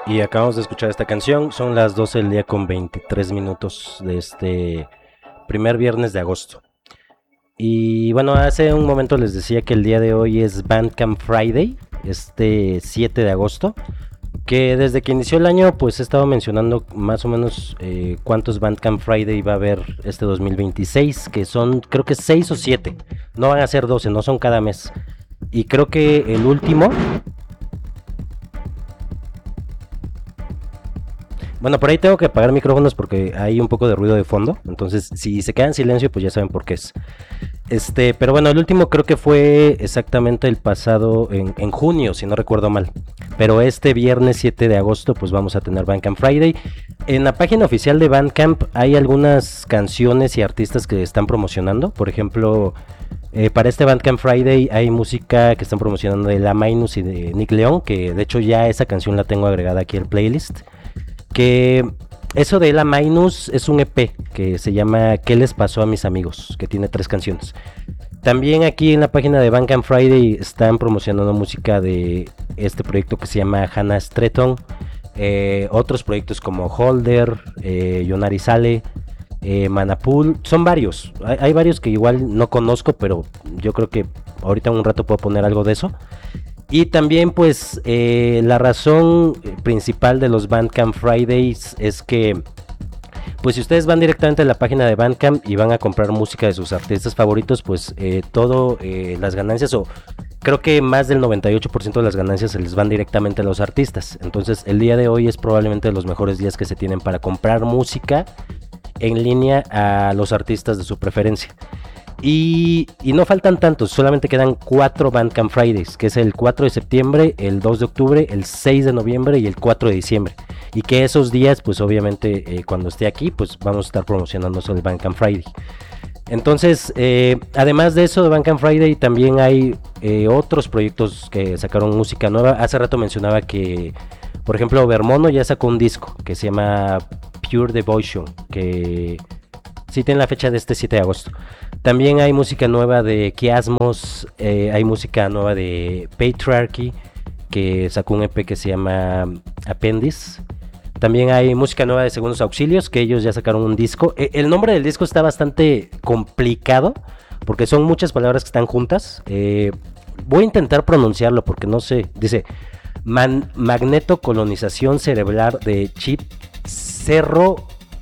Y acabamos de escuchar esta canción, son las 12 del día con 23 minutos de este primer viernes de agosto. Y bueno, hace un momento les decía que el día de hoy es Bandcamp Friday, este 7 de agosto, que desde que inició el año pues he estado mencionando más o menos cuántos Bandcamp Friday va a haber este 2026, que son creo que 6 o 7, no van a ser 12, no son cada mes. Y creo que el último. Bueno, por ahí tengo que apagar micrófonos porque hay un poco de ruido de fondo. Entonces, si se queda en silencio, pues ya saben por qué es. Pero bueno, el último creo que fue exactamente el pasado en junio, si no recuerdo mal. Pero este viernes 7 de agosto, pues vamos a tener Bandcamp Friday. En la página oficial de Bandcamp hay algunas canciones y artistas que están promocionando. Por ejemplo, para este Bandcamp Friday hay música que están promocionando de La Minus y de Nick León, que de hecho ya esa canción la tengo agregada aquí al playlist. Que eso de La Minus es un EP que se llama ¿Qué les pasó a mis amigos? Que tiene 3 canciones. También aquí en la página de Bandcamp Friday están promocionando música de este proyecto que se llama Hannah Stretton. Otros proyectos como Holder, Yonari Sale, Manapool. Son varios. Hay varios que igual no conozco, pero yo creo que ahorita en un rato puedo poner algo de eso. Y también pues la razón principal de los Bandcamp Fridays es que pues si ustedes van directamente a la página de Bandcamp y van a comprar música de sus artistas favoritos, pues todo las ganancias o creo que más del 98% de las ganancias se les van directamente a los artistas. Entonces el día de hoy es probablemente de los mejores días que se tienen para comprar música en línea a los artistas de su preferencia. Y no faltan tantos, solamente quedan 4 Bandcamp Fridays, que es el 4 de septiembre, el 2 de octubre, el 6 de noviembre y el 4 de diciembre. Y que esos días, pues obviamente cuando esté aquí, pues vamos a estar promocionando el Bandcamp Friday. Entonces, además de eso de Bandcamp Friday, también hay otros proyectos que sacaron música nueva. Hace rato mencionaba que, por ejemplo, Vermono ya sacó un disco que se llama Pure Devotion, que sí tiene la fecha de este 7 de agosto. También hay música nueva de Kiasmos, hay música nueva de Patriarchy, que sacó un EP que se llama Appendiz. También hay música nueva de Segundos Auxilios, que ellos ya sacaron un disco. El nombre del disco está bastante complicado, porque son muchas palabras que están juntas. Voy a intentar pronunciarlo, porque no sé. Dice, magnetocolonización cerebral de chip cerro.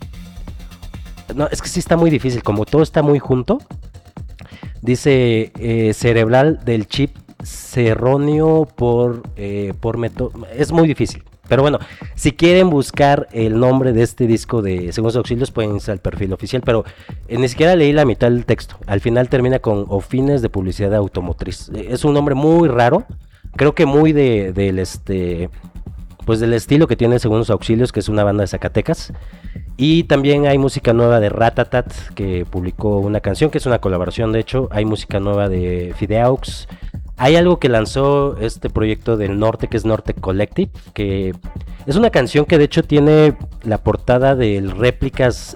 No, es que sí está muy difícil, como todo está muy junto. Dice cerebral del chip cerróneo por es muy difícil. Pero bueno, si quieren buscar el nombre de este disco de Segundos Auxilios, pueden irse al perfil oficial. Pero ni siquiera leí la mitad del texto. Al final termina con o fines de publicidad automotriz. Es un nombre muy raro. Creo que muy pues del estilo que tiene Segundos Auxilios, que es una banda de Zacatecas. Y también hay música nueva de Ratatat, que publicó una canción que es una colaboración. De hecho, hay música nueva de Fideaux. Hay algo que lanzó este proyecto del norte, que es Norte Collective, que es una canción que de hecho tiene la portada del réplicas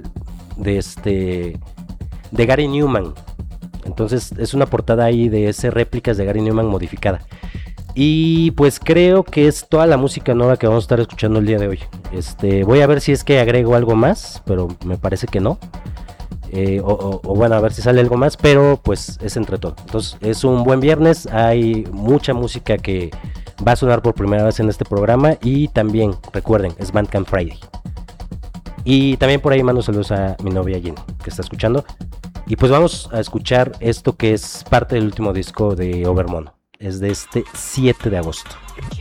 de Gary Newman. Entonces es una portada ahí de ese réplicas de Gary Newman modificada. Y pues creo que es toda la música nueva que vamos a estar escuchando el día de hoy. Voy a ver si es que agrego algo más, pero me parece que no. O bueno, a ver si sale algo más, pero pues es entre todo. Entonces es un buen viernes, hay mucha música que va a sonar por primera vez en este programa. Y también, recuerden, es Bandcamp Friday. Y también por ahí mando saludos a mi novia Jen, que está escuchando. Y pues vamos a escuchar esto que es parte del último disco de Overmono. Es de este 7 de agosto.